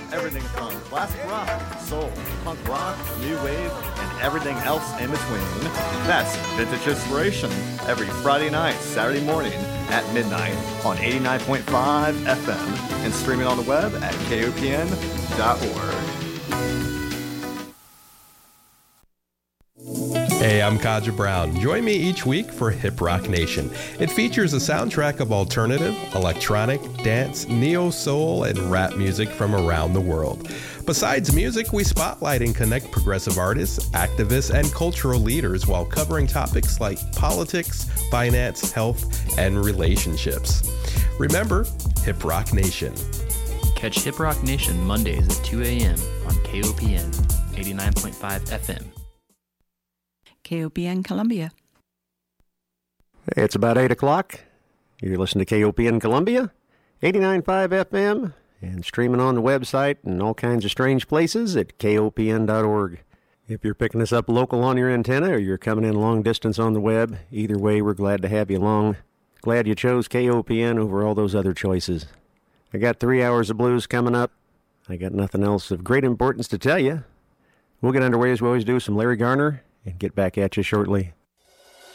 Everything from classic rock, soul, punk rock, new wave, and everything else in between. That's Vintage Inspiration every Friday night, Saturday morning at midnight on 89.5 FM and streaming on the web at kopn.org. Hey, I'm Kaja Brown. Join me each week for Hip Rock Nation. It features a soundtrack of alternative, electronic, dance, neo-soul, and rap music from around the world. Besides music, we spotlight and connect progressive artists, activists, and cultural leaders while covering topics like politics, finance, health, and relationships. Remember, Hip Rock Nation. Catch Hip Rock Nation Mondays at 2 a.m. on KOPN 89.5 FM. KOPN Columbia. It's about 8 o'clock. You're listening to KOPN Columbia, 89.5 FM, and streaming on the website and all kinds of strange places at kopn.org. If you're picking us up local on your antenna or you're coming in long distance on the web, either way, we're glad to have you along. Glad you chose KOPN over all those other choices. I got 3 hours of blues coming up. I got nothing else of great importance to tell you. We'll get underway as we always do, some Larry Garner, and get back at you shortly.